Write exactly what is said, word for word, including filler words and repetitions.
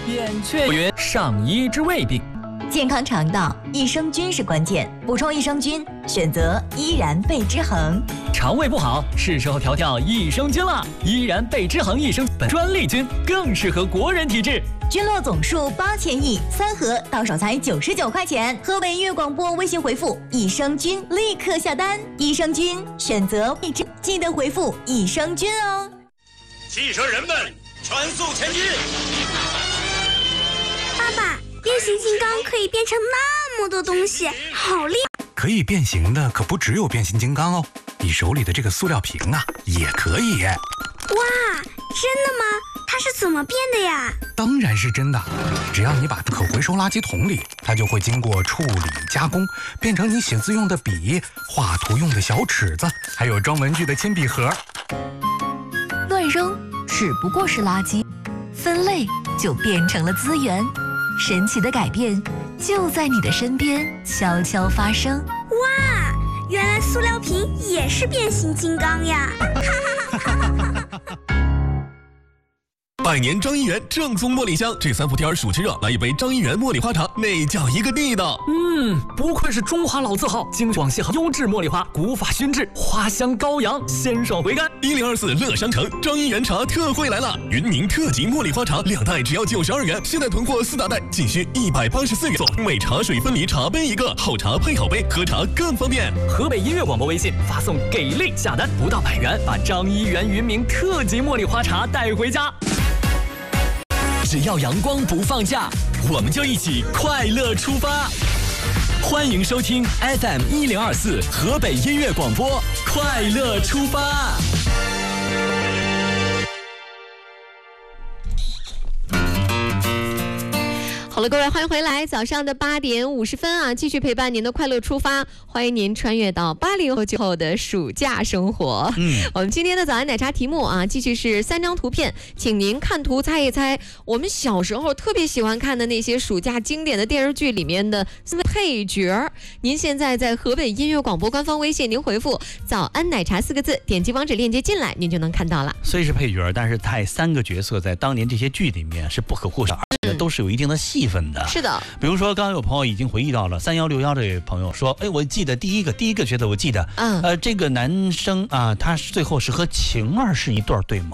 扁鹊云：上医之未病。 健康肠道，益生菌是关键，补充益生菌，选择依然贝之恒。 肠胃不好，是时候调调益生菌了。依然贝之恒益生本专利菌，更适合国人体质。 菌落总数八千亿，三盒到手才九十九块钱。河北音乐广播微信回复益生菌，立刻下单。益生菌选择贝之，记得回复益生菌哦。 汽车人们，全速前进！ 爸爸。变形金刚可以变成那么多东西，好厉害！ 可以变形的可不只有变形金刚哦，你手里的这个塑料瓶啊，也可以。 哇，真的吗？它是怎么变的呀？ 当然是真的，只要你把它可回收垃圾桶里，它就会经过处理加工，变成你写字用的笔、画图用的小尺子，还有装文具的铅笔盒。 乱扔只不过是垃圾，分类就变成了资源。神奇的改变就在你的身边悄悄发生。 哇，原来塑料瓶也是变形金刚呀！ 百年张一元正宗茉莉香，这三伏天暑吃热，来一杯张一元茉莉花茶，那叫一个地道。 嗯，不愧是中华老字号，京广西优质茉莉花，古法熏制，花香高扬，鲜爽回甘。 一零二四乐商城张一元茶特惠来了，云宁特级茉莉花茶两袋只要九十二元，现在囤货四大袋仅需一百八十四元，送美茶水分离茶杯一个，好茶配好杯，喝茶更方便。 河北音乐广播微信发送给力下单，不到百元，把张一元云明特级茉莉花茶带回家。只要阳光不放假，我们就一起快乐出发。欢迎收听 F M 一零二四河北音乐广播，快乐出发。 好了，各位，欢迎回来。早上的八点五十分啊，继续陪伴您的快乐出发。欢迎您穿越到八零后九后的暑假生活。嗯，我们今天的早安奶茶题目啊，继续是三张图片，请您看图猜一猜，我们小时候特别喜欢看的那些暑假经典的电视剧里面的配角。您现在在河北音乐广播官方微信，您回复“早安奶茶”四个字，点击网址链接进来，您就能看到了。 虽是配角，但是带三个角色在当年这些剧里面是不可或少，而且都是有一定的戏份的。 是的， 比如说刚刚有朋友已经回忆到了三幺六幺这位朋友说，哎，我记得第一个第一个角色我记得，嗯，呃，这个男生啊，他最后是和晴儿是一对对吗？